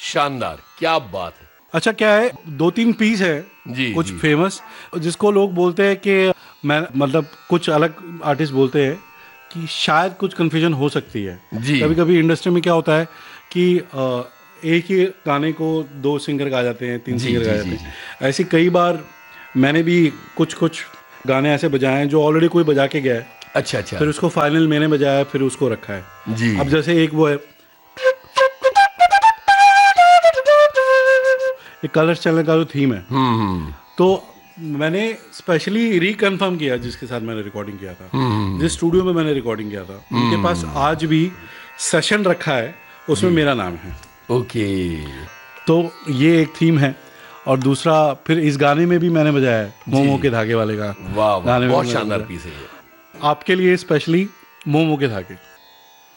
शानदार, क्या बात है। अच्छा क्या है, 2-3 पीस है जी, कुछ जी। फेमस, जिसको लोग बोलते हैं कि मैं मतलब कुछ अलग आर्टिस्ट बोलते हैं कि शायद कुछ कन्फ्यूजन हो सकती है। जी। कभी कभी इंडस्ट्री में क्या होता है कि एक ही गाने को 2 सिंगर गा जाते हैं, 3 जी, सिंगर गा जी, जाते जी, हैं। जी। ऐसे कई बार मैंने भी कुछ कुछ गाने ऐसे बजाए हैं जो ऑलरेडी कोई बजा के गया है, अच्छा, अच्छा। फिर उसको फाइनल मैंने बजाया, फिर उसको रखा है। जी। अब जैसे एक वो है, ये कलर्स चैनल का जो थीम है, हम्म। तो मैंने स्पेशली रिकन्फर्म किया जिसके साथ मैंने रिकॉर्डिंग किया था, जिस स्टूडियो में मैंने रिकॉर्डिंग किया था, उनके पास आज भी सेशन रखा है, उसमें जी। मेरा नाम है। ओके। तो ये एक थीम है। और दूसरा फिर इस गाने में भी मैंने बजाया है, जी। मोमो के धागे वाले का वाह वाह, गाने में बहुत भी मैंने शानदार बजाया पीस है ये। आपके लिए स्पेशली, मोमो के धागे।